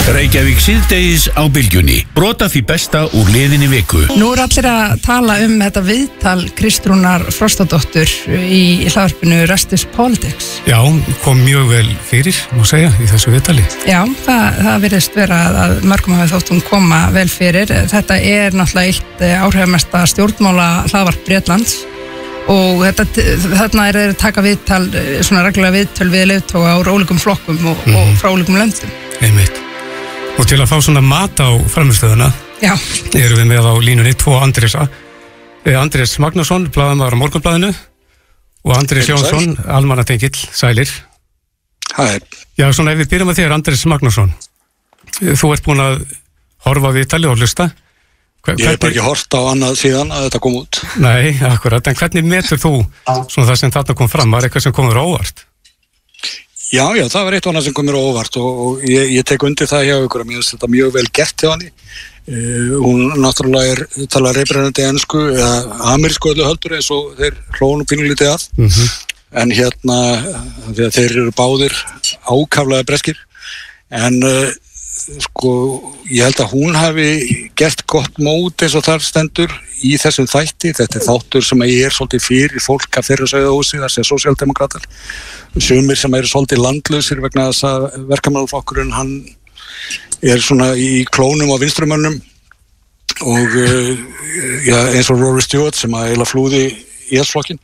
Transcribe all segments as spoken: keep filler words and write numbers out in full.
Reykjavík síðdegis á bylgjunni. Brota því besta úr liðinni viku. Nú er allir að tala um þetta viðtal Kristrúnar Frostadóttur í hlaðvarpinu Rest is Politics. Já, kom mjög vel fyrir, má segja, í þessu viðtali. Já, það, það virðist vera að mörgum hafi þótt hún koma vel fyrir. Þetta er náttúrulega eitt áhrifamesta stjórnmála hlaðvarp Bretlands og þetta, þarna er að taka viðtal, svona reglulega viðtöl við leiðtoga úr ólíkum flokkum og, mm. og frá ólíkum löndum. Einmitt. Og til að fá svona mat á frammistöðuna erum við með á línunni tvo Andrésa. Andrés Magnússon, blaðamaður á Morgunblaðinu og Andrés Jónsson, almannatengill, sælir. Hæ. Já, svona ef við byrjum að þér, Andrés Magnússon. Þú ert búin að horfa á viðtali og hlusta. Hver, Ég hef bara ekki hort á annað síðan að þetta kom út. Nei, akkurat. En hvernig metur þú svona það sem þarna kom fram? Var eitthvað sem komur óvart? Já, já, það var eitt og annað sem kom mér óvart og, og ég, ég tek undir það hjá ykkur að mér finnst þetta mjög vel gert hjá henni. Uh, hún náttúrulega er tala reybrennandi ensku eða amerísku öllu höldur eins og þeir hlónu pínulítið að. Mm-hmm. En hérna, því að þeir eru báðir ákaflega breskir. En uh, sko, ég held að hún hafi gert gott mót eins og þar stendur í þessum þætti. Þetta er þáttur sem ég er svolítið fyrir fólk af þeirra sauðahúsi, það sé sósíaldemókratar. Sumir sem eru svolítið landlausir vegna þess að verkamannaflokkurinn hann er svona í klónum á vinstrumönnum og uh, ja, eins og Rory Stewart sem að eiginlega flúði í S-flokkin.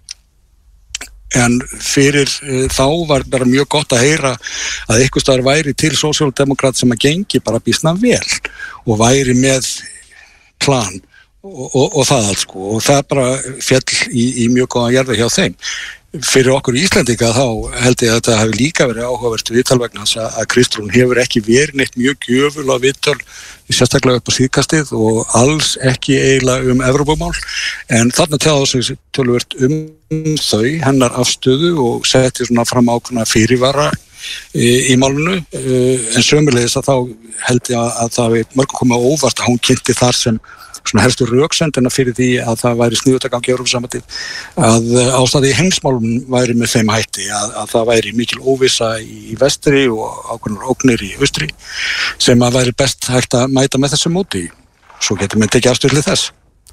En fyrir uh, þá var bara mjög gott að heyra að einhvers staðar væri til sósíaldemókrat sem að gengi bara býsna vel og væri með plan og, og, og það allt sko og það bara féll í, í mjög góðan jarðveg hjá þeim. Fyrir okkur í Íslendinga þá held ég að þetta hefur líka verið áhugavert viðtal vegna þess að Kristrún hefur ekki verið neitt mjög gjöful á viðtal sérstaklega upp á síðkastið og alls ekki eiginlega um Evrópumál en þarna tjáðu sig töluvert um þau, hennar afstöðu og setti svona fram ákveðna fyrirvara í, í málinu en sömulegis að þá held ég að, að það við mörgum komið óvart að hún kynnti þar sem svona helstu röksendina fyrir því að það væri sniðugt að gangi í Evrópusambandið að ástæði í heimsmálum væri með þeim hætti að, að það væri mikil óvissa í vestri og ákveðnar ógnir í austri sem að væri best hægt að mæta með þessu móti. Svo getur við tekið afstöðu þess.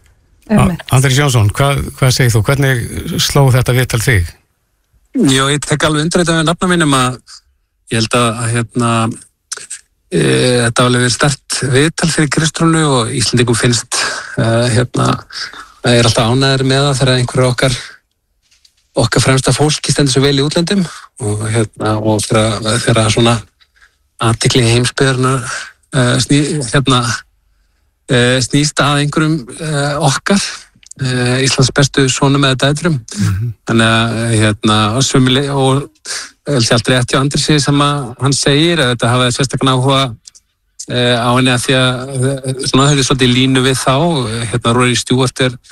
Andrés Jónsson, hvað, hvað segir þú? Hvernig sló þetta viðtal þig? Jó, ég tek alveg undir þetta með nafna mínum að ég held að hérna e, þetta var alveg verið sterkt viðtal fyrir Kristrúnu og Íslendingum finnst uh, hérna, það er alltaf ánæður með það þegar einhverju okkar okkar fremsta fólki stendur svo vel í útlöndum og hérna og þegar, þegar svona athygli heimsbyggðarinnar uh, sný, hérna uh, snýst að einhverjum uh, okkar uh, Íslands bestu sonum eða dætrum mm-hmm. þannig að hérna og svömmili og öllu aldrei eftir á Andrési sem að hann segir að þetta hafa sérstaklega áhuga á henni að því að svona höfði svolítið línu við þá hérna Rory Stewart er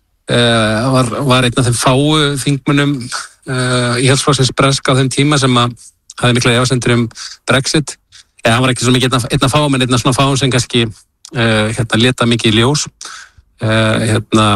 uh, var, var einn af þeim fáu þingmönnum uh, í Íhaldsflokksins breska á þeim tíma sem að hafði mikla efasemdir um Brexit eða hann var ekki svo mikið einn af fáum en einn af svona fáum sem kannski uh, hérna leta mikið í ljós uh, hérna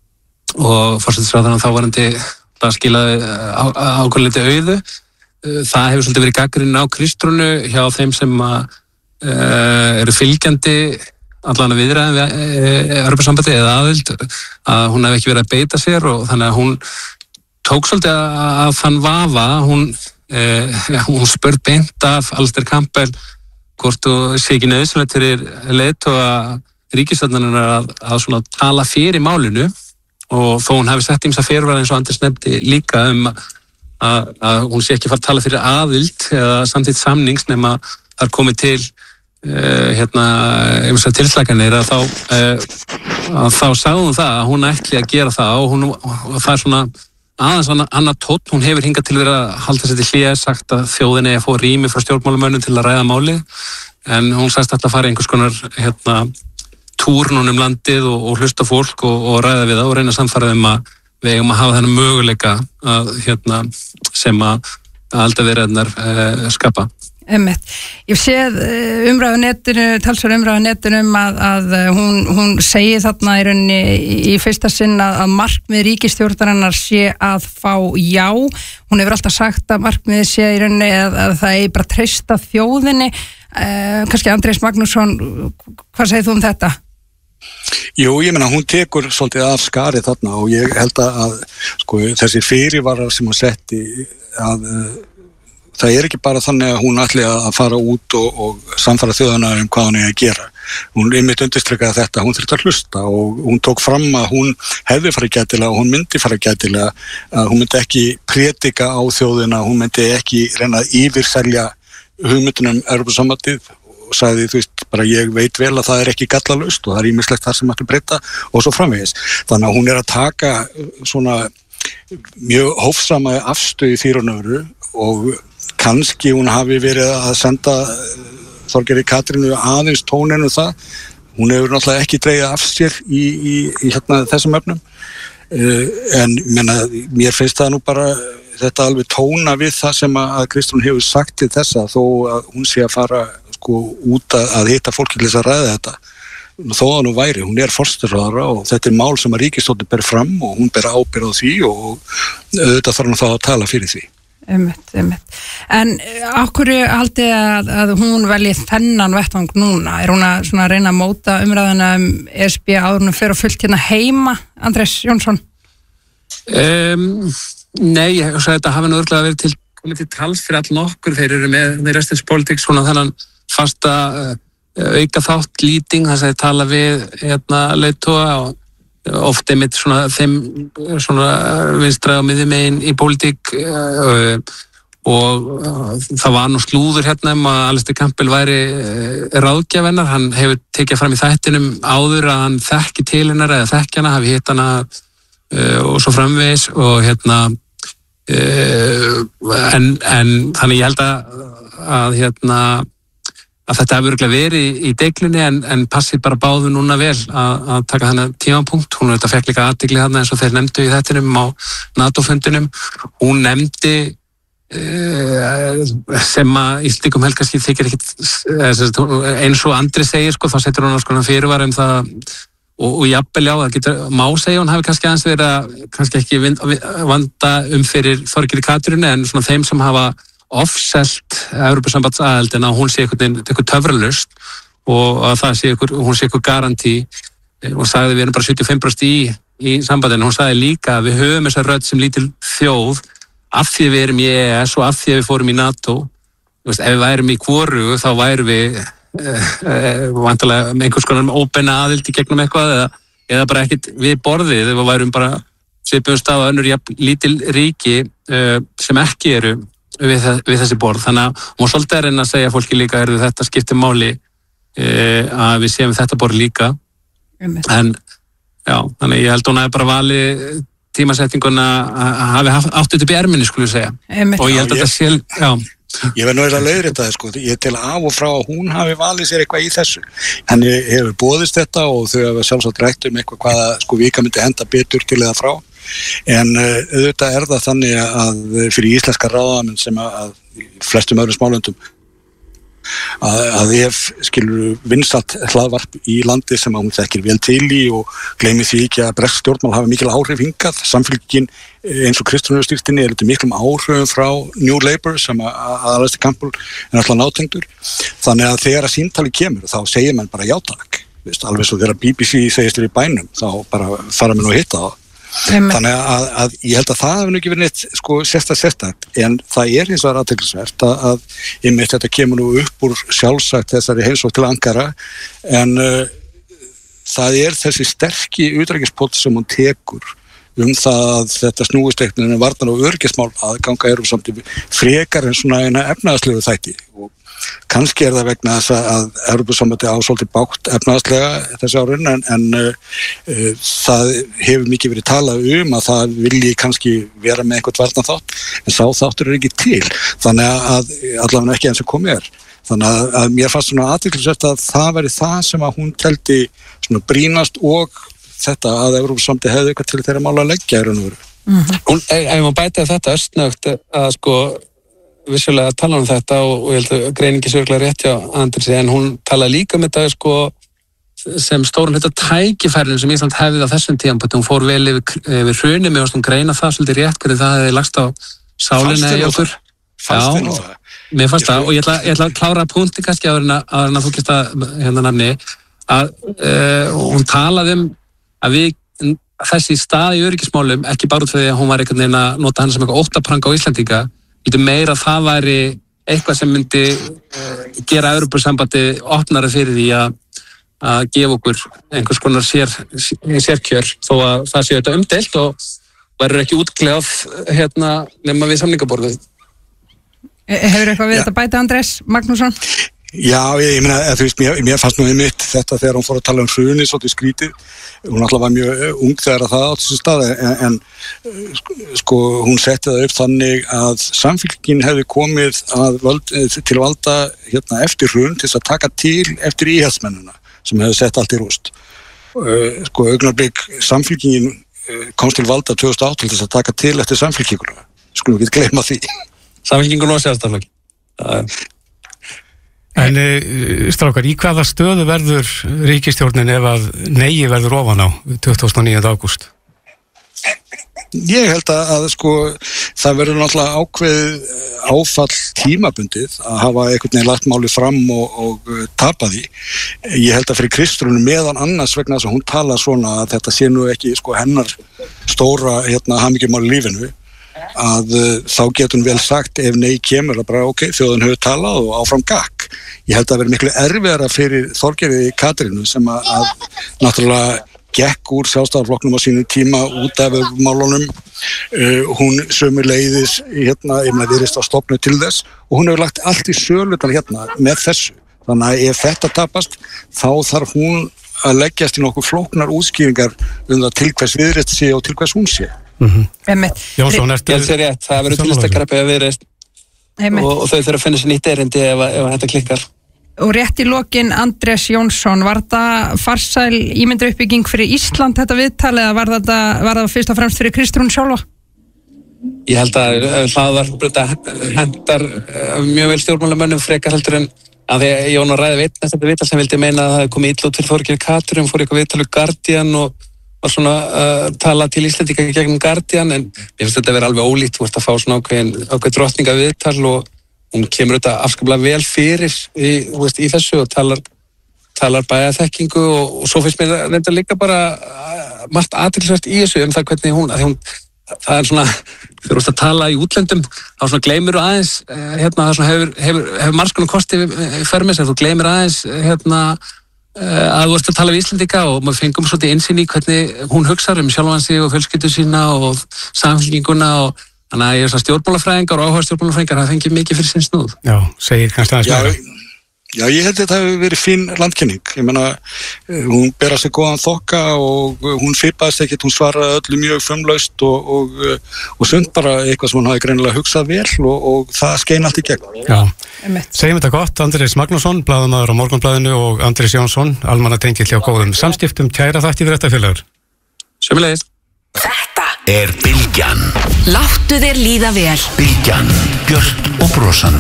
og forsætisráðherrann þáverandi það skilaði ákveðliti auðu uh, það hefur svolítið verið gagnrýnin á Kristrúnu hjá þeim sem að Uh, eru fylgjandi allan að viðræðum við uh, Evrópusambandið eða aðild að hún hef ekki verið að beita sér og þannig að hún tók svolítið að, að þann vafa hún, uh, hún spurði beint af Alistair Campbell hvort þú sé ekki nauðsynlegt fyrir leiðtoga ríkisstjórnarinnar að, að svona tala fyrir málinu og þó hún hafi sett ýmsa fyrirvara eins og Andrés nefndi líka um að, að hún sé ekki fara að tala fyrir aðild eða samtítt samnings nema þar komið til uh, hérna, einhversa tilslaganir að þá uh, að þá sagði hún það að hún ætli að gera það og, hún, og það er svona aðeins annað tótt, hún hefur hingað til verið að halda sér til hlýja, sagt að þjóðinni að fá rými frá stjórnmálamönnum til að ræða málið en hún sagðist alltaf að fara einhvers konar hérna, túr núna um landið og, og hlusta fólk og, og ræða við það og reyna að samfara um að við eigum að hafa þennan möguleika að, hérna, sem að aldaverðarnar uh, skapa. Einmitt. Ég séð umræðu netinu, talsverð umræðu netinu um að, að hún, hún segi þarna í rauninni í fyrsta sinn að, að markmið ríkisstjórnarinnar sé að fá já. Hún hefur alltaf sagt að markmiðið sé í rauninni að, að það er bara treysta þjóðinni uh, kannski Andrés Magnússon, hvað segir þú um þetta? Jú, ég meina hún tekur svolítið af skarið þarna og ég held að sko, þessi fyrirvarar sem hún setti að uh, það er ekki bara þannig að hún ætli að fara út og, og samfara þjóðana um hvað hún er að gera. Hún einmitt undirstrikaði þetta, hún þurfti að hlusta og hún tók fram að hún hefði farið gætilega og hún myndi farið gætilega, að hún myndi ekki prédika á þjóðina, hún myndi ekki reyna að yfirselja hugmyndunum Evrópusambandið og sagði, þú veist, bara ég veit vel að það er ekki gallalaust og það er ýmislegt þar sem ætti breyta og svo framvegis. Þannig að hún er að taka svona mjög hófsama afstöðu í þýrunöfru og kannski hún hafi verið að senda Þorgerði Katrínu aðeins tóninu það. Hún hefur náttúrulega ekki dregið af sér í, í, í hérna, þessum efnum. Uh, en menna, mér finnst það nú bara þetta alveg tóna við það sem að Kristrún hefur sagt til þessa þó að hún sé að fara sko, út að, að hitta fólki til þess að ræða þetta. Þó að nú væri, hún er forsætisráðherra og þetta er mál sem að ríkisstjórnin ber fram og hún ber ábyrgð á því og auðvitað þarf hún þá að tala fyrir því. Einmitt, einmitt. En á hverju haldið að, að hún velji þennan vettvang núna? Er hún að svona reyna að móta umræðuna um E S B áður hún fer og fullt hérna heima, Andrés Jónsson? Um, nei, ég hugsa að þetta hafi nú örugglega verið til, til tals fyrir all nokkur. Þeir eru með, með Restins Politics svona þennan fasta uh, auka þátt lýting, þess að þeir tala við hérna leiðtoga og oft einmitt svona þeim svona vinstra og miðjumegin í pólitík uh, og uh, það var nú slúður hérna um að Alistair Campbell væri uh, ráðgjafinnar, hann hefur tekið fram í þættinum áður að hann þekki til hennar eða þekki hana, hafi hitt hana uh, og svo framvegis og hérna uh, en, en þannig ég held að, að hérna að þetta hefur örugglega verið í deiglunni en, en passir bara báðu núna vel að, að taka þennan tímapunkt. Hún þetta fekk líka athygli þarna eins og þeir nefndu í þettinum á NATO-fundinum. Hún nefndi uh, sem að Íslendingum helst kannski þykir ekkit eins og Andri segir sko, þá setur hún sko fyrirvara um það og, og jafnvel já, það getur má segja hún hafi kannski aðeins verið að kannski ekki vanda um fyrir Þorgerði Katrínu en svona þeim sem hafa offselt Evrópusambandsaðildina að hún sé eitthvað töfralust og að það sé eitthvað, hún sé eitthvað garantí og sagði við erum bara sjötíu og fimm prósent í, í sambandinu. Hún sagði líka að við höfum þessa rödd sem lítil þjóð af því við erum í E E S og af því við fórum í NATO. Veist, ef við værum í hvorugu þá værum við eh, eh, vantarlega með einhvers konar óbeina aðild í gegnum eitthvað eða, eða bara ekkit við borðið ef við værum bara svipum stað á önnur lítil ríki eh, sem ekki eru Við, við þessi borð, þannig að hún svolítið er að segja fólki líka er þetta skiptir máli e, að við séum þetta borð líka Einmitt. En já, þannig ég held hún að bara vali tímasetninguna að hafi átt þetta upp í erminni skulle ég segja Einmitt. Og ég held að þetta sé já. Ég verð nú að leiðrétta það sko, ég tel af og frá að hún hafi valið sér eitthvað í þessu henni hefur boðist þetta og þau hafa sjálfsagt rætt um eitthvað hvaða sko vika myndi henda betur til eða frá en uh, auðvitað er það þannig að fyrir íslenska ráðamenn sem að, að flestum öðrum smálöndum að, að ef skilur vinsalt hlaðvarp í landi sem að hún þekkir vel til í og gleymi því ekki að bresk stjórnmál hafa mikil áhrif hingað, samfylgin eins og Kristrún hefur stýrtinni er þetta miklum áhrifum frá New Labour sem að, að Alistair Campbell er alltaf nátengdur þannig að þegar að símtali kemur þá segir mann bara já takk, alveg svo þegar B B C segist þér í bænum þá bara fara mann og hitta það Þannig að, að ég held að það hefur nú ekki verið neitt sko sérstakt sérstakt en það er hins vegar athyglisvert að, að einmitt þetta kemur nú upp úr sjálfsagt þessari heimsókn til Ankara en uh, það er þessi sterki utanríkispóll sem hún tekur um það að þetta snúist eitthvað varnar og öryggismál að ganga erum samt frekar en svona eina efnahagslegu þætti og kannski er það vegna þess að Evrópusambandið á svolítið bágt efnahagslega þessi árin en, en uh, það hefur mikið verið talað um að það vilji kannski vera með einhvern varnarþátt en sá þáttur er ekki til þannig að allavega ekki eins og komið er þannig að, að mér fannst svona athyglisvert að það veri það sem að hún teldi svona brínast og þetta að Evrópusambandið hefði eitthvað til þeirra mála að leggja er raun og veru. Mm-hmm. Hún, ef maður bæti þetta östnögt að sko vissulega að tala um þetta og, og ég held að greiningi sörglega rétt hjá Andrisi en hún tala líka um þetta sko sem stórun hluta tækifærinu sem Ísland hefði á þessum tímapunkti, hún fór vel yfir, yfir hrunið með og greina það svolítið rétt hvernig það hefði lagst á sálinni í okkur. fannst þér nú það? Mér fannst það og ég ætla, ég ætla að klára punkti kannski áður en að, að þú gæst að hérna nafni að uh, hún talaði um að við þessi stað í öryggismálum ekki bara út fyrir að hún var einhvern veginn að nota hann sem eitthvað óttaprang á Íslendinga þetta meira að það væri eitthvað sem myndi uh, gera Evrópusambandi opnara fyrir því að að gefa okkur einhvers konar sér, sérkjör þó að það sé þetta umdeilt og verður ekki útkljáð hérna nema við samningaborðið. Hefur eitthvað við ja. Þetta bæta Andrés Magnússon? Já, ég, ég meina, þú veist, mér, mér fannst nú einmitt þetta þegar hún fór að tala um hruni svolítið skrítið. Hún alltaf var mjög ung þegar það átt þessu stað en, en sko hún setti það upp þannig að Samfylkingin hefði komið að völd, til valda hérna eftir hrun til að taka til eftir íhaldsmennina sem hefði sett allt í rúst. Uh, sko, augnablik Samfylkingin uh, komst til valda tvö þúsund og átta til þess að taka til eftir Samfylkinguna. Skulum við ekki gleyma því. Samfylkingun og sjálfstæðisflokk. Uh. En uh, strákar, í hvaða stöðu verður ríkisstjórnin ef að negi verður ofan á tuttugasta og níunda ágúst? Ég held að, að sko, það verður náttúrulega ákveðið áfall tímabundið að hafa einhvern veginn lagt málið fram og, og uh, tapa því. Ég held að fyrir Kristrúnu meðan annars vegna þess að hún tala svona að þetta sé nú ekki sko, hennar stóra hérna, hamingjumál í lífinu að uh, þá getur hún vel sagt ef nei kemur að bara ok, þjóðin hefur talað og áfram gakk. Ég held að verður miklu erfiðara fyrir Þorgerði Katrínu sem að, að náttúrulega gekk úr sjálfstæðarflokknum á sínum tíma út af málunum. Uh, hún sömuleiðis hérna, ég meina virðist á stofnu til þess og hún hefur lagt allt í sölutal hérna með þessu. Þannig að ef þetta tapast, þá þarf hún að leggjast í nokkuð flóknar útskýringar um það til hvers Viðreisn sé og til hvers hún sé. Mm-hmm. Jónsson, ertu... Ég sé rétt, það verður tvistakræpi að Viðreisn og, og þau þurfa að finna sér nýtt erindi ef, ef þetta klikkar. Og rétt í lokin Andrés Jónsson, var þetta farsæl ímyndaruppbygging fyrir Ísland þetta viðtal eða var þetta var það fyrst og fremst fyrir Kristrúnu sjálfa? Ég held að hlaðvarp hendar mjög vel stjórnmálamönnum frekar heldur en að því ég var nú að ræða við þetta viðtal sem vildi meina að það hefði komið illa út fyrir Þorgerði Katrínu, fór eitthvað viðtal við Guardian og var svona uh, tala til Íslendinga gegnum Guardian en ég finnst þetta að vera alveg ólíkt, þú ert að fá svona ákveðin ákveð drottninga viðtal og hún kemur þetta afskaplega vel fyrir í, veist, í þessu og talar, talar bæjaþekkingu og, og svo finnst mér þetta líka bara margt athyglisvert í þessu um það hvernig hún, að hún það er svona, þegar þú ert að tala í útlöndum þá svona gleymir þú aðeins hérna, það svona hefur, hefur, hefur margskonum kosti í fermis, þú gleymir aðeins hérna, að þú ert að tala við Íslendinga og maður fengum svolítið innsýn í hvernig hún hugsar um sjálfan sig og fjölskyldu sína og samfélkinguna og þannig að ég er svona stjórnmálafræðingar og áhuga stjórnmálafræðingar það fengið mikið fyrir sinn snúð. Já, segir kannski aðeins meira. Já, ég held að þetta hefur verið fín landkynning. Ég meina, hún ber að sig góðan þokka og hún fipaðist ekkert, hún svaraði öllu mjög frumlaust og, og, og sund bara eitthvað sem hún hafi greinilega hugsað vel og, og það skein allt í gegn. Já, segjum þetta gott, Andrés Magnússon, blaðamaður á Morgunblaðinu og Andrés Jónsson, almannatengill hjá góðum samskiptum, kæra þætti fyrir þetta félagur. Sömuleiðis. Þetta er Bylgjan. Láttu þér líða vel. Bylgjan, björt og brosandi.